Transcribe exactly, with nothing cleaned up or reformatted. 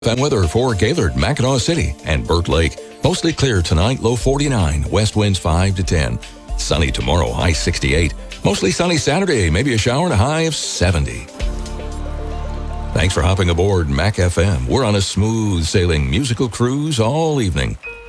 Fan weather for Gaylord, Mackinac City, and Burt Lake. Mostly clear tonight, low forty-nine. West winds five to ten. Sunny tomorrow, high sixty-eight. Mostly sunny Saturday, maybe a shower and a high of seventy. Thanks for hopping aboard Mac F M. We're on a smooth sailing musical cruise all evening.